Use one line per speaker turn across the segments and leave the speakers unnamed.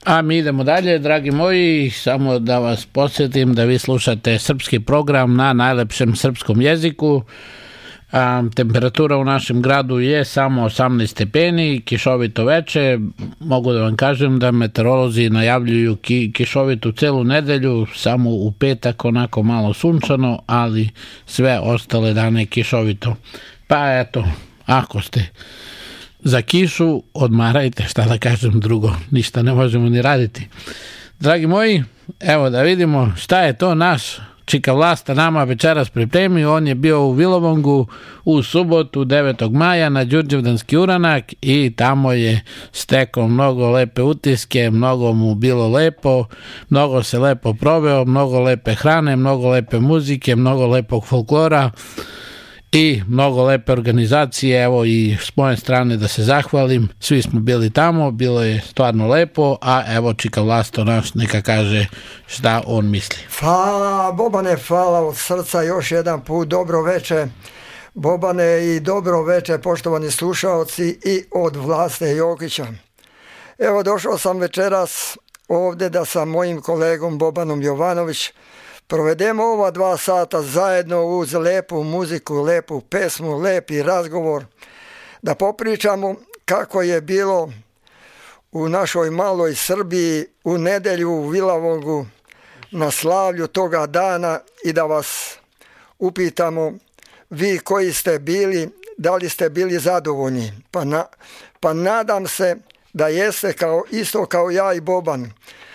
A mi idemo dalje, dragi moji, samo da vas podsjetim da vi slušate srpski program na najlepšem srpskom jeziku. Temperatura u našem gradu je samo 18 stepeni, kišovito veče. Mogu da vam kažem da meteorolozi najavljuju kišovitu celu nedelju, samo u petak onako malo sunčano, ali sve ostale dane kišovito. Pa eto, ako ste za kišu, odmarajte, šta da kažem drugo, ništa ne možemo ni raditi. Dragi moji, evo da vidimo šta je to naš Čika Vlasta nama večeras pripremio. On je bio u Vilovongu u subotu 9. maja na Đurđevdanski uranak i tamo je stekao mnogo lepe utiske, mnogo mu bilo lepo, mnogo se lepo proveo, mnogo lepe hrane, mnogo lepe muzike, mnogo lepog folklora i mnogo lepe organizacije. Evo i s moje strane da se zahvalim, svi smo bili tamo, bilo je stvarno lepo, a evo Čika Vlasto naš neka kaže šta on misli.
Hvala Bobane, hvala od srca još jedan put, dobro veče Bobane i dobro veče poštovani slušaoci i od Vlaste Jokića. Evo došao sam večeras ovdje da sa mojim kolegom Bobanom Jovanović provedemo ova 2 sata zajedno uz lepu muziku, lepu pesmu, lepi razgovor, da popričamo kako je bilo u našoj maloj Srbiji u nedjelju u Vilovongu na slavlju toga dana i da vas upitamo vi koji ste bili, da li ste bili zadovoljni. Pa nadam se da jeste isto kao ja i Boban.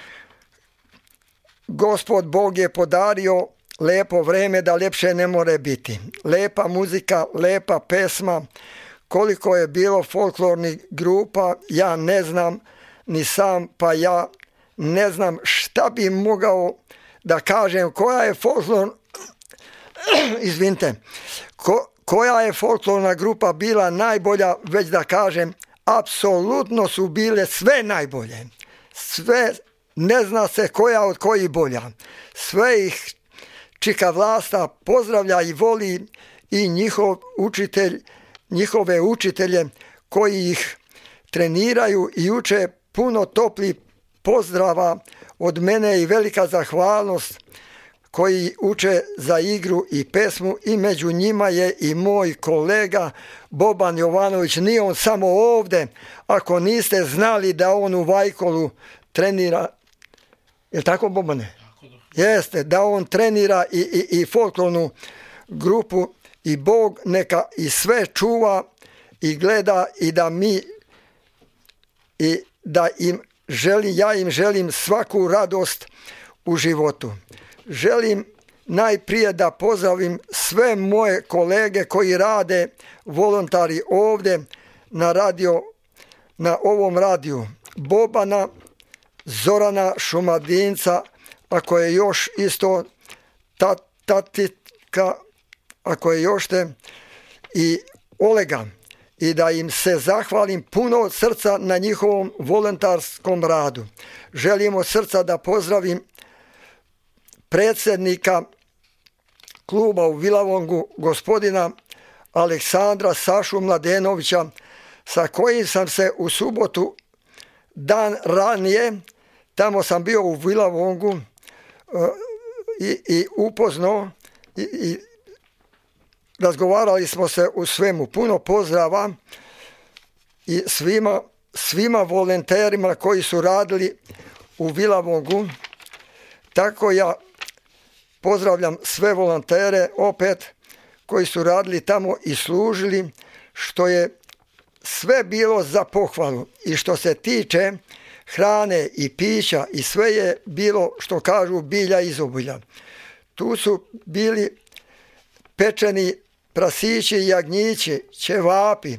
Gospod Bog je podario lepo vreme da lepše ne more biti. Lepa muzika, lepa pesma, koliko je bilo folklornih grupa, ja ne znam ni sam, pa ja ne znam šta bi mogao da kažem, koja je koja je folklorna grupa bila najbolja, već da kažem, apsolutno su bile sve najbolje. Sve, ne zna se koja od koji bolja. Sve ih Čika Vlasta pozdravlja i voli i njihove učitelje koji ih treniraju i uče, puno topli pozdrava od mene i velika zahvalnost koji uče za igru i pesmu i među njima je i moj kolega Boban Jovanović. Nije on samo ovdje, ako niste znali da on u Vajkolu trenira. Je li tako, Bobane? Jeste, da on trenira i folklornu grupu i Bog neka i sve čuva i gleda i da ja im želim svaku radost u životu. Želim najprije da pozdravim sve moje kolege koji rade volontari ovdje na ovom radiju. Bobana, Zorana Šumadinca, ako je još isto Tatika, ako je još te, i Olega, i da im se zahvalim puno od srca na njihovom volontarskom radu. Želim od srca da pozdravim predsjednika kluba u Vilovongu, gospodina Aleksandra Sašu Mladenovića, sa kojim sam se u subotu dan ranije, tamo sam bio u Vilovongu i upoznao i razgovarali smo se u svemu. Puno pozdrava i svima volonterima koji su radili u Vilovongu. Tako ja pozdravljam sve volontere opet koji su radili tamo i služili, što je sve bilo za pohvalu. I što se tiče hrane i pića i sve je bilo, što kažu, bilja izobilja. Tu su bili pečeni prasići, jagnjići, ćevapi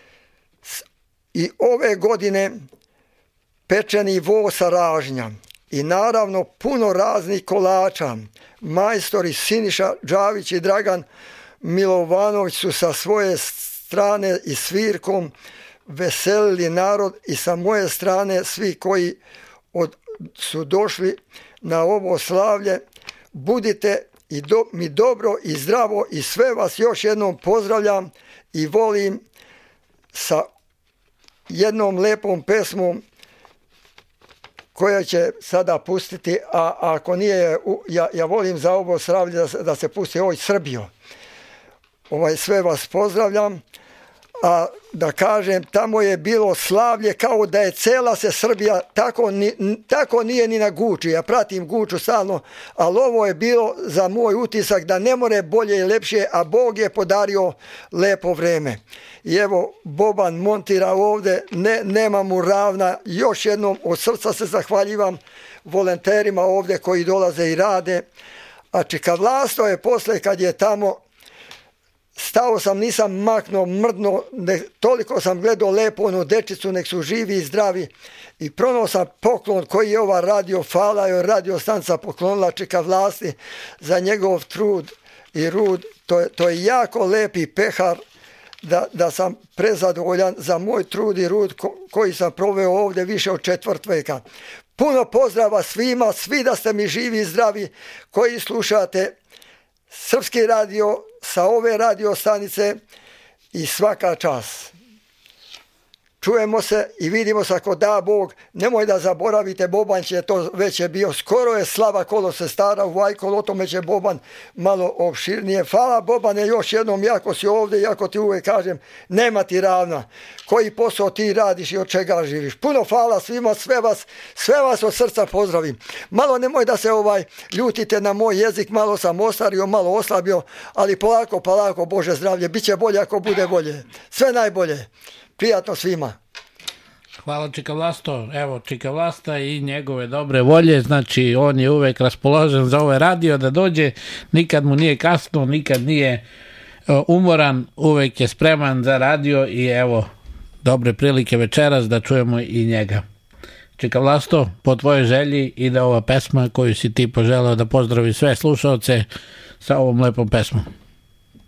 i ove godine pečeni vo sa ražnja i naravno puno raznih kolača. Majstori Siniša Đavić i Dragan Milovanović su sa svoje strane i svirkom veselili narod i sa moje strane svi koji su došli na ovo slavlje. Budite mi dobro i zdravo i sve vas još jednom pozdravljam i volim sa jednom lepom pesmom koja će sada pustiti, a ako nije, ja volim za ovo sravlje da se pusti Oj Srbijo. Sve vas pozdravljam, a da kažem, tamo je bilo slavlje kao da je cela se Srbija, tako nije ni na Guči, ja pratim Guču stalno, ali ovo je bilo za moj utisak da ne more bolje i lepše, a Bog je podario lepo vreme. I evo, Boban montira ovde, nema mu ravna, još jednom od srca se zahvaljivam volonterima ovde koji dolaze i rade, a čikavlasto je posle kad je tamo, stao sam, nisam maknuo, mrdno, toliko sam gledao lepo onu dečicu, nek su živi i zdravi, i pronao sam poklon koji je ova radio stanca poklonila čikavlasti za njegov trud i rud. To je jako lepi pehar, da sam prezadovoljan za moj trud i rud koji sam proveo ovdje više od 4 veka. Puno pozdrava svima, svi da ste mi živi i zdravi koji slušate Srpski radio sa ove radio stanice i svaka čast. Čujemo se i vidimo se ako da Bog. Nemoj da zaboravite, Boban će, to već je bio, skoro je slava kolo se stara u Vajkolu, o tome će Boban malo opširnije. Hvala Bobane još jednom, jako si ovdje, jako ti uvijek kažem, nema ti ravna. Koji posao ti radiš i od čega živiš. Puno hvala svima, sve vas od srca pozdravim. Malo nemoj da se ljutite na moj jezik, malo sam ostario, malo oslabio, ali polako, Bože zdravlje, bit će bolje ako bude bolje. Sve najbolje. Prijatno svima.
Hvala Čikavlasto. Evo Čikavlasta i njegove dobre volje, znači on je uvek raspoložen za ovaj radio da dođe, nikad mu nije kasno, nikad nije umoran, uvek je spreman za radio i evo dobre prilike večeras da čujemo i njega. Čikavlasto, po tvojoj želji ide ova pesma koju si ti poželeo da pozdravi sve slušalce sa ovom lepom pesmom.